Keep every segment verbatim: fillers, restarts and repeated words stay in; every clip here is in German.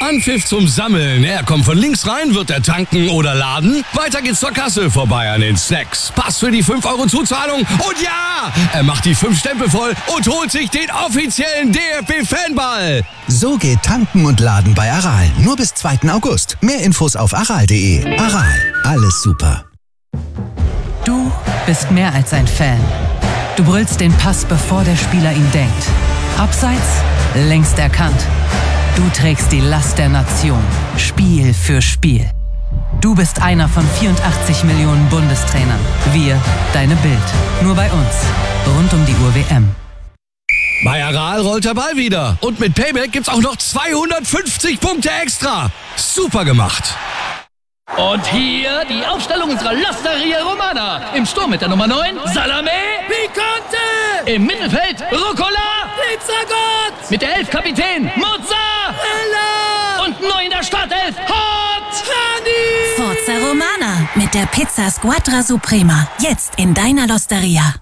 Anpfiff zum Sammeln. Er kommt von links rein, wird er tanken oder laden. Weiter geht's zur Kasse, vorbei an den Snacks. Pass für die fünf Euro Zuzahlung. Und ja, er macht die fünf Stempel voll und holt sich den offiziellen D F B-Fanball. So geht Tanken und Laden bei Aral. Nur bis zweiten August. Mehr Infos auf aral punkt de. Aral, alles super. Du bist mehr als ein Fan. Du brüllst den Pass, bevor der Spieler ihn denkt. Abseits, längst erkannt. Du trägst die Last der Nation, Spiel für Spiel. Du bist einer von vierundachtzig Millionen Bundestrainern. Wir, deine Bild. Nur bei uns. Rund um die Uhr W M. Bei Aral rollt der Ball wieder. Und mit Payback gibt's auch noch zweihundertfünfzig Punkte extra. Super gemacht. Und hier die Aufstellung unserer L'Osteria Romana. Im Sturm mit der Nummer neun, Salame Picante. Im Mittelfeld, Rucola Pizzagot. Mit der elf Kapitän, Mozzarella. Und neu in der Startelf, Hot Honey. Forza Romana mit der Pizza Squadra Suprema. Jetzt in deiner L'Osteria.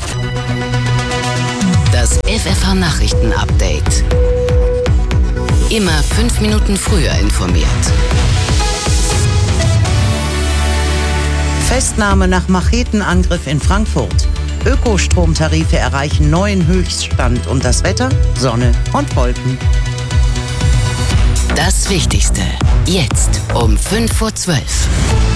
Das F F H-Nachrichten-Update. Immer fünf Minuten früher informiert. Festnahme nach Machetenangriff in Frankfurt. Ökostromtarife erreichen neuen Höchststand und das Wetter? Sonne und Wolken. Das Wichtigste. Jetzt um fünf vor zwölf.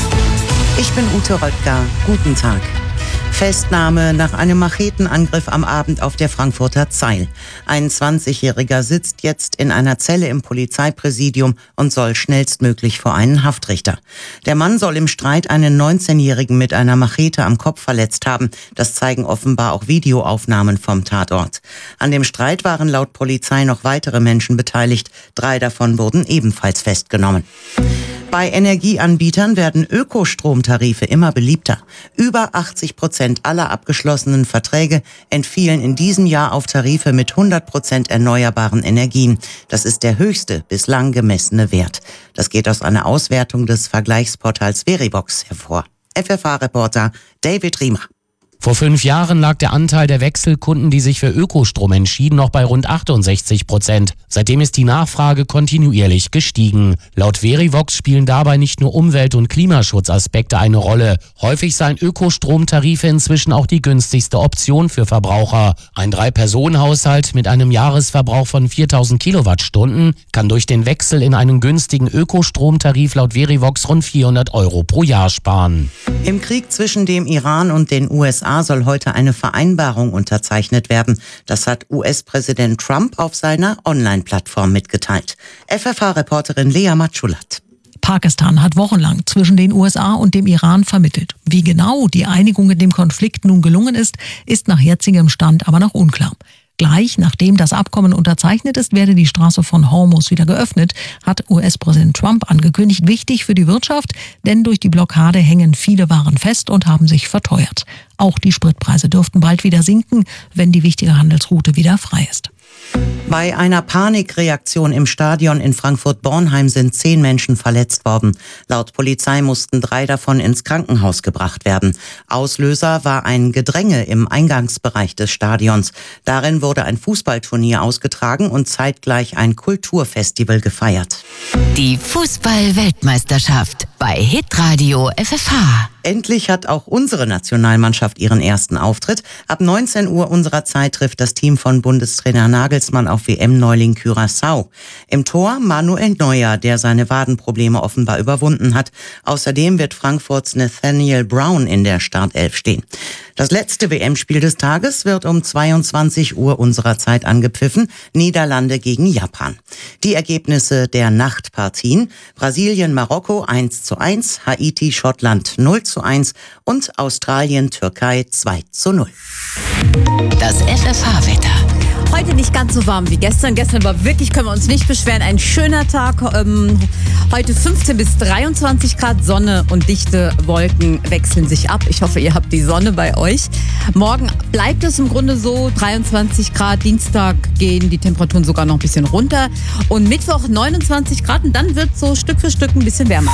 Ich bin Ute Röttger. Guten Tag. Festnahme nach einem Machetenangriff am Abend auf der Frankfurter Zeil. Ein zwanzigjähriger sitzt jetzt in einer Zelle im Polizeipräsidium und soll schnellstmöglich vor einen Haftrichter. Der Mann soll im Streit einen neunzehnjährigen mit einer Machete am Kopf verletzt haben. Das zeigen offenbar auch Videoaufnahmen vom Tatort. An dem Streit waren laut Polizei noch weitere Menschen beteiligt. Drei davon wurden ebenfalls festgenommen. Bei Energieanbietern werden Ökostromtarife immer beliebter. Über achtzig Prozent aller abgeschlossenen Verträge entfielen in diesem Jahr auf Tarife mit hundert Prozent erneuerbaren Energien. Das ist der höchste bislang gemessene Wert. Das geht aus einer Auswertung des Vergleichsportals Verivox hervor. F F H-Reporter David Riemer. Vor fünf Jahren lag der Anteil der Wechselkunden, die sich für Ökostrom entschieden, noch bei rund achtundsechzig Prozent. Seitdem ist die Nachfrage kontinuierlich gestiegen. Laut Verivox spielen dabei nicht nur Umwelt- und Klimaschutzaspekte eine Rolle. Häufig seien Ökostromtarife inzwischen auch die günstigste Option für Verbraucher. Ein Drei-Personen-Haushalt mit einem Jahresverbrauch von viertausend Kilowattstunden kann durch den Wechsel in einen günstigen Ökostromtarif laut Verivox rund vierhundert Euro pro Jahr sparen. Im Krieg zwischen dem Iran und den U S A soll heute eine Vereinbarung unterzeichnet werden. Das hat U S-Präsident Trump auf seiner Online-Plattform mitgeteilt. F F H-Reporterin Lea Matschulat. Pakistan hat wochenlang zwischen den U S A und dem Iran vermittelt. Wie genau die Einigung in dem Konflikt nun gelungen ist, ist nach jetzigem Stand aber noch unklar. Gleich nachdem das Abkommen unterzeichnet ist, werde die Straße von Hormuz wieder geöffnet, hat U S-Präsident Trump angekündigt. Wichtig für die Wirtschaft, denn durch die Blockade hängen viele Waren fest und haben sich verteuert. Auch die Spritpreise dürften bald wieder sinken, wenn die wichtige Handelsroute wieder frei ist. Bei einer Panikreaktion im Stadion in Frankfurt-Bornheim sind zehn Menschen verletzt worden. Laut Polizei mussten drei davon ins Krankenhaus gebracht werden. Auslöser war ein Gedränge im Eingangsbereich des Stadions. Darin wurde ein Fußballturnier ausgetragen und zeitgleich ein Kulturfestival gefeiert. Die Fußball-Weltmeisterschaft bei Hitradio F F H. Endlich hat auch unsere Nationalmannschaft ihren ersten Auftritt. Ab neunzehn Uhr unserer Zeit trifft das Team von Bundestrainer Nagelsmann auf W M-Neuling Curaçao. Im Tor Manuel Neuer, der seine Wadenprobleme offenbar überwunden hat. Außerdem wird Frankfurts Nathaniel Brown in der Startelf stehen. Das letzte W M-Spiel des Tages wird um zweiundzwanzig Uhr unserer Zeit angepfiffen. Niederlande gegen Japan. Die Ergebnisse der Nachtpartien: Brasilien, Marokko eins zu eins, Haiti, Schottland null zu eins und Australien, Türkei zwei zu null. Das F F H-Wetter. Heute nicht ganz so warm wie gestern. Gestern war wirklich, können wir uns nicht beschweren, ein schöner Tag. Ähm, heute fünfzehn bis dreiundzwanzig Grad, Sonne und dichte Wolken wechseln sich ab. Ich hoffe, ihr habt die Sonne bei euch. Morgen bleibt es im Grunde so, dreiundzwanzig Grad. Dienstag gehen die Temperaturen sogar noch ein bisschen runter. Und Mittwoch neunundzwanzig Grad und dann wird es so Stück für Stück ein bisschen wärmer.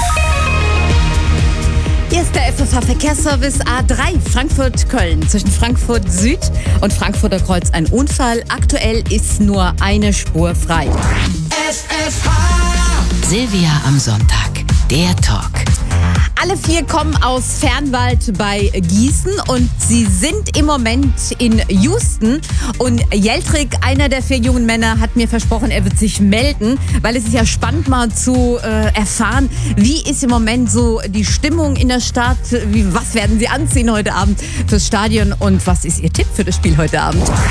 Hier ist der F F H-Verkehrsservice A drei Frankfurt-Köln. Zwischen Frankfurt Süd und Frankfurter Kreuz ein Unfall. Aktuell ist nur eine Spur frei. F F H Silvia am Sonntag. Der Talk. Alle vier kommen aus Fernwald bei Gießen und sie sind im Moment in Houston. Und Jeltrik, einer der vier jungen Männer, hat mir versprochen, er wird sich melden, weil es ist ja spannend mal zu äh, erfahren, wie ist im Moment so die Stimmung in der Stadt, wie, was werden sie anziehen heute Abend fürs Stadion und was ist ihr Tipp für das Spiel heute Abend?